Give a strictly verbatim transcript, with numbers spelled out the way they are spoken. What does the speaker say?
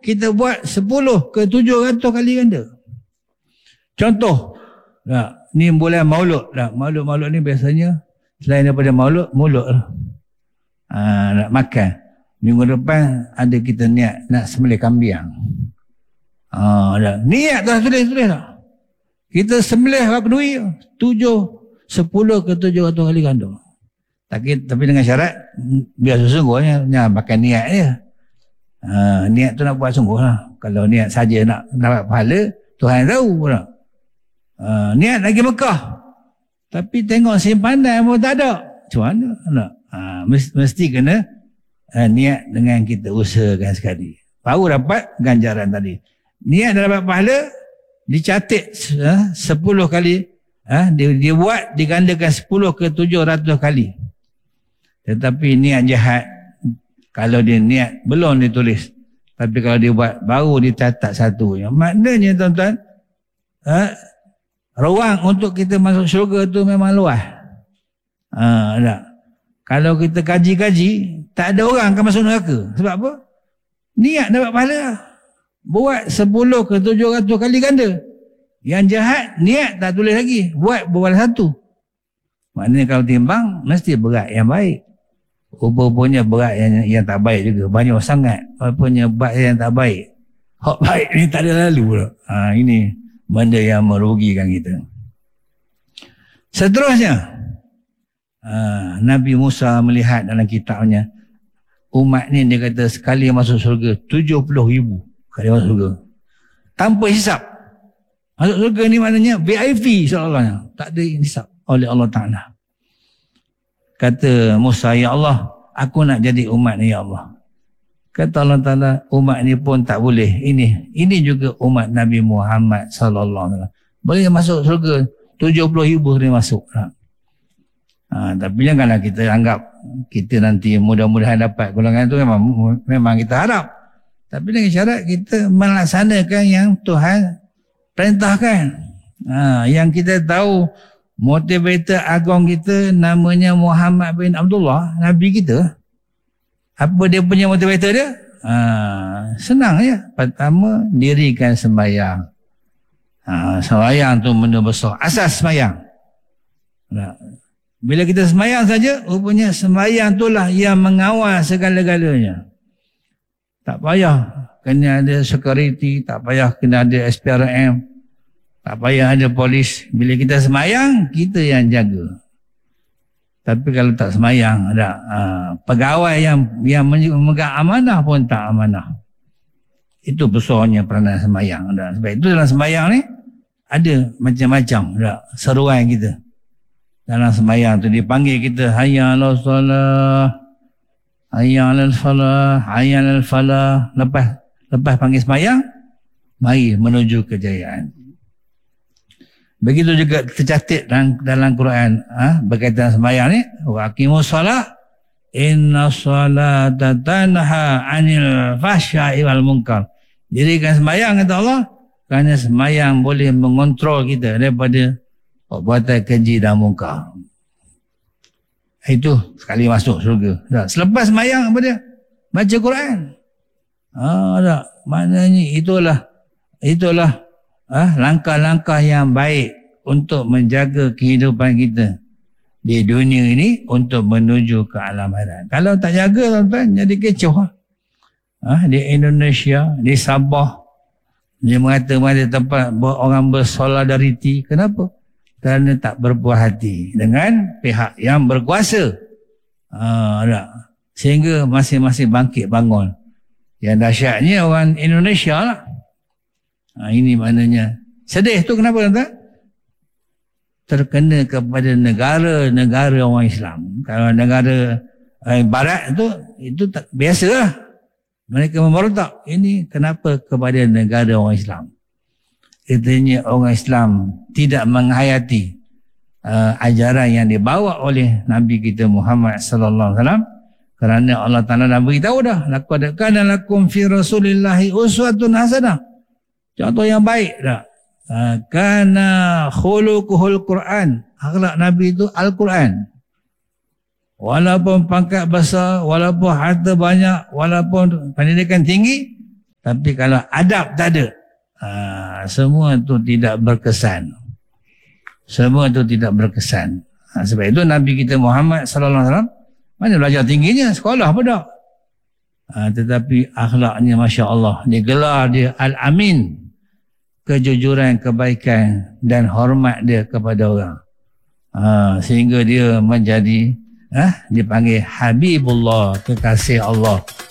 kita buat sepuluh ke tujuh ratus kali ganda. Contoh, nah, ni bulan Maulud. Nah, Maulud-Maulud ni biasanya selain daripada Maulud, mulut lah. Ha, nak makan. Minggu depan ada kita niat nak sembelih kambing. Ha, dah. Niat dah tulis-tulis tak? Kita sembelih berapa duit? Tujuh, sepuluh ke tujuh ratus kali ganda. Tapi, tapi dengan syarat biar sesungguhnya jangan pakai niat dia. Ha, niat tu nak buat sungguh lah. Kalau niat saja nak dapat pahala, Tuhan tahu tak? Ha, niat lagi Mekah. Tapi tengok simpanan pun tak ada. Macam mana nak? Ha, mesti, mesti kena ha, niat dengan kita usahakan sekali. Baru dapat ganjaran tadi. Niat dah dapat pahala, dicatat ha, sepuluh kali. Ha, dia, dia buat, digandakan sepuluh ke tujuh ratus kali. Tetapi niat jahat, kalau dia niat, belum ditulis. Tapi kalau dia buat, baru dicatat satu. Maknanya tuan-tuan, ha, ruang untuk kita masuk syurga tu memang luas. Ha, tak? Kalau kita kaji-kaji, tak ada orang akan masuk neraka. Sebab apa? Niat dapat pahala. Buat sepuluh ke tujuh ratus kali ganda. Yang jahat, niat tak tulis lagi. Buat berbalas satu. Maknanya kalau timbang, mesti berat yang baik. Rupa-rupanya berat yang, yang tak baik juga. Banyak sangat. Rupanya berat yang tak baik. Hak baik ni tak ada lalu pula. Ha, ini benda yang merugikan kita. Seterusnya, ha, Nabi Musa melihat dalam kitabnya, umat ni dia kata sekali masuk surga, tujuh puluh ribu kali masuk surga. Tanpa hisap. Masuk surga ni maknanya V I P seolah-olahnya. Tak ada hisap oleh Allah Ta'ala. Kata Musa, ya Allah, aku nak jadi umat ni, ya Allah. Kata Allah Ta'ala, umat ni pun tak boleh. Ini ini juga umat Nabi Muhammad sallallahu alaihi wasallam. Boleh masuk surga, tujuh puluh ribu boleh masuk. Ha. Ha, tapi janganlah kita anggap kita nanti mudah-mudahan dapat golongan itu, memang memang kita harap. Tapi dengan syarat kita melaksanakan yang Tuhan perintahkan. Ha, yang kita tahu motivator agung kita namanya Muhammad bin Abdullah, Nabi kita. Apa dia punya motivator dia? Ha, senang ya. Pertama, dirikan sembahyang. Ha, sembahyang tu benda besar. Asas sembahyang. Ha, bila kita sembahyang saja, rupanya sembahyang itulah yang mengawal segala-galanya. Tak payah kena ada security, tak payah kena ada S P R M, tak payah ada polis. Bila kita sembahyang, kita yang jaga. Tapi kalau tak sembahyang, ada uh, pegawai yang yang memegang amanah pun tak amanah. Itu besarnya peranan sembahyang. Ada. Sebab itu dalam sembahyang ni ada macam-macam ada seruan kita. Dalam sembahyang tu dipanggil kita, hayya 'alas salah, hayya 'alal falah, hayya 'alal falah. Lepas lepas panggil sembahyang, mari menuju kejayaan. Begitu juga tercatat dalam, dalam Quran ha, berkaitan sembahyang ni, wa aqimus shalah inna sholata tanha 'anil fahsya'i wal munkar. Dirikan sembahyang kata Allah, kerana sembahyang boleh mengontrol kita daripada perbuatan keji dan mungkar. Itu sekali masuk surga. Dah. Selepas sembahyang apa dia? Baca Quran. Ah, dah. Maknanya itulah itulah ah, langkah-langkah yang baik untuk menjaga kehidupan kita di dunia ini untuk menuju ke alam akhirat. Kalau tak jaga tuan-tuan, jadi kecoh. Ah, di Indonesia, di Sabah, dia mengata-mata tempat orang bersolidariti. Kenapa? Kerana tak berpuas hati dengan pihak yang berkuasa. Ah, tak? Sehingga masing-masing bangkit bangun. Yang dahsyatnya orang Indonesia lah. Ah, ini maknanya. Sedih tu kenapa tuan-tuan? Terkena kepada negara-negara orang Islam. Kalau negara eh, Barat tu, itu tak, biasa lah. Mereka memberontak. Ini kenapa kepada negara orang Islam? Katanya orang Islam tidak menghayati uh, ajaran yang dibawa oleh Nabi kita Muhammad sallallahu alaihi wasallam, kerana Allah Taala dah beritahu dah, laqad kana lakum fi rasulillahi uswatun hasanah. Contoh yang baik dah. Uh, kana khuluquhul Quran. Akhlak Nabi itu Al-Quran. Walaupun pangkat besar, walaupun harta banyak, walaupun pendidikan tinggi, Tapi kalau adab tak ada, uh, semua tu tidak berkesan. Semua tu tidak berkesan. Uh, sebab itu Nabi kita Muhammad sallallahu alaihi wasallam mana belajar tingginya, sekolah pun tak. Uh, tetapi akhlaknya Masya Allah. Dia gelar dia Al-Amin. Kejujuran, kebaikan dan hormat dia kepada orang. Uh, sehingga dia menjadi uh, dipanggil Habibullah, kekasih Allah.